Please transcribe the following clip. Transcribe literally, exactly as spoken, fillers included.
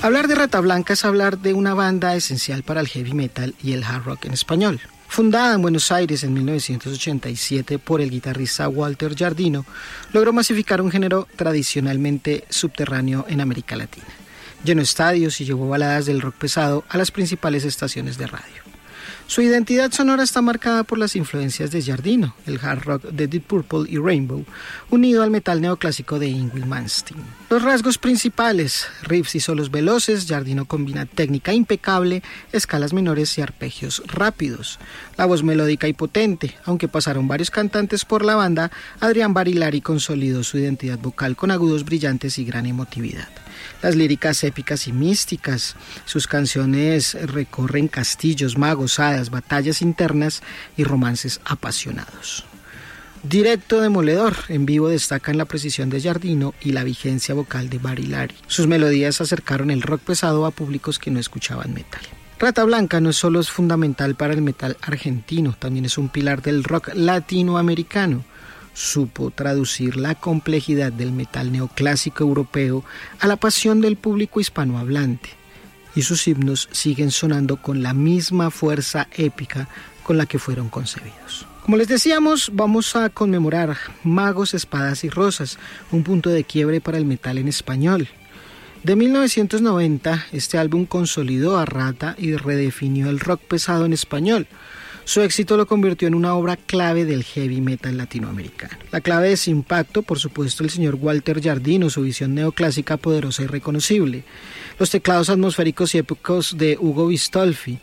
Hablar de Rata Blanca es hablar de una banda esencial para el heavy metal y el hard rock en español. Fundada en Buenos Aires en mil novecientos ochenta y siete por el guitarrista Walter Giardino, logró masificar un género tradicionalmente subterráneo en América Latina. Llenó estadios y llevó baladas del rock pesado a las principales estaciones de radio. Su identidad sonora está marcada por las influencias de Giardino, el hard rock de Deep Purple y Rainbow, unido al metal neoclásico de Yngwie Malmsteen. Los rasgos principales, riffs y solos veloces, Giardino combina técnica impecable, escalas menores y arpegios rápidos. La voz melódica y potente, aunque pasaron varios cantantes por la banda, Adrián Barilari consolidó su identidad vocal con agudos brillantes y gran emotividad. Las líricas épicas y místicas, sus canciones recorren castillos, magos, hadas, batallas internas y romances apasionados. Directo demoledor, en vivo destacan la precisión de Giardino y la vigencia vocal de Barilari. Sus melodías acercaron el rock pesado a públicos que no escuchaban metal. Rata Blanca no solo es fundamental para el metal argentino, también es un pilar del rock latinoamericano. Supo traducir la complejidad del metal neoclásico europeo a la pasión del público hispanohablante, y sus himnos siguen sonando con la misma fuerza épica con la que fueron concebidos. Como les decíamos, vamos a conmemorar Magos, Espadas y Rosas, un punto de quiebre para el metal en español. De mil novecientos noventa, este álbum consolidó a Rata y redefinió el rock pesado en español. Su éxito lo convirtió en una obra clave del heavy metal latinoamericano. La clave de ese impacto, por supuesto, el señor Walter Giardino, su visión neoclásica poderosa y reconocible. Los teclados atmosféricos y épicos de Hugo Bistolfi,